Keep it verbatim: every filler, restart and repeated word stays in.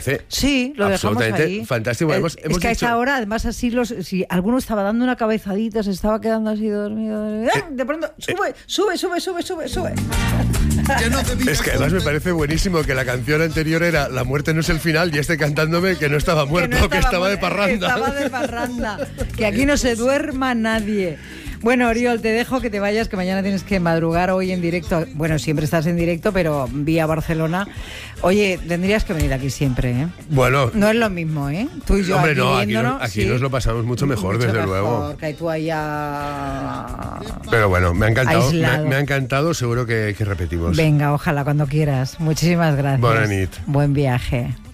parece sí, lo dejamos absolutamente ahí. fantástico. El, hemos, es hemos que a dicho, esa hora, además, así los, si alguno estaba dando una cabezadita, se estaba quedando así dormido. ¡Ah! De pronto, sube, sube, sube, sube, sube, sube. es que además me parece buenísimo que la canción anterior era La muerte no es el final y este cantándome que no estaba muerto, que, no estaba, que estaba de parranda. Que estaba de parranda. Que aquí no se duerma nadie. Bueno, Oriol, te dejo que te vayas, que mañana tienes que madrugar hoy en directo. Bueno, siempre estás en directo, pero vía Barcelona. Oye, tendrías que venir aquí siempre, ¿eh? Bueno. No es lo mismo, ¿eh? Tú y yo hombre, aquí no, aquí, viéndonos, no, aquí sí. nos lo pasamos mucho mejor, mucho desde mejor, luego. Que tú allá... Pero bueno, me ha encantado, me ha, aislado. me ha encantado, seguro que, que repetimos. Venga, ojalá, cuando quieras. Muchísimas gracias. Bona nit. Buen viaje.